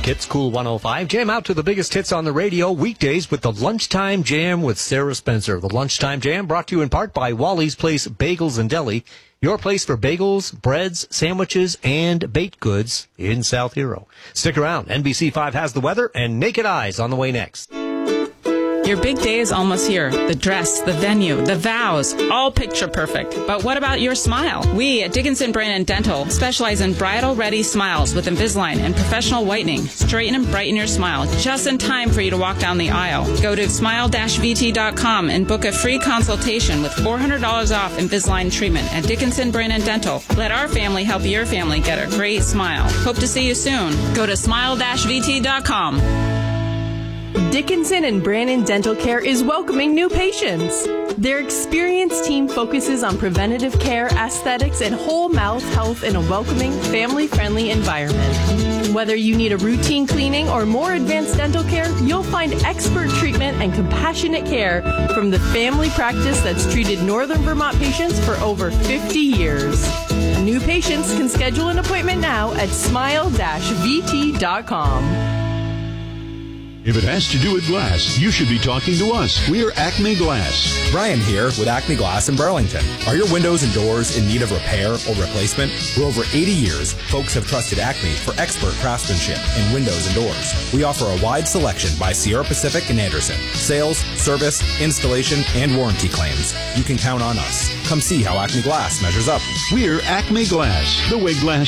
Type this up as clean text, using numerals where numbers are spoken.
Hits, Cool 105. Jam out to the biggest hits on the radio weekdays with the Lunchtime Jam with Sarah Spencer. The Lunchtime Jam brought to you in part by Wally's Place Bagels and Deli, your place for bagels, breads, sandwiches, and baked goods in South Hero. Stick around. NBC5 has the weather and Naked Eyes on the way next. Your big day is almost here. The dress, the venue, the vows, all picture perfect. But what about your smile? We at Dickinson Brandon Dental specialize in bridal-ready smiles with Invisalign and professional whitening. Straighten and brighten your smile just in time for you to walk down the aisle. Go to smile-vt.com and book a free consultation with $400 off Invisalign treatment at Dickinson Brandon Dental. Let our family help your family get a great smile. Hope to see you soon. Go to smile-vt.com. Dickinson and Brannon Dental Care is welcoming new patients. Their experienced team focuses on preventative care, aesthetics, and whole mouth health in a welcoming, family-friendly environment. Whether you need a routine cleaning or more advanced dental care, you'll find expert treatment and compassionate care from the family practice that's treated Northern Vermont patients for over 50 years. New patients can schedule an appointment now at smile-vt.com. If it has to do with glass, you should be talking to us. We're Acme Glass. Brian here with Acme Glass in Burlington. Are your windows and doors in need of repair or replacement? For over 80 years, folks have trusted Acme for expert craftsmanship in windows and doors. We offer a wide selection by Sierra Pacific and Anderson. Sales, service, installation, and warranty claims. You can count on us. Come see how Acme Glass measures up. We're Acme Glass, the way glass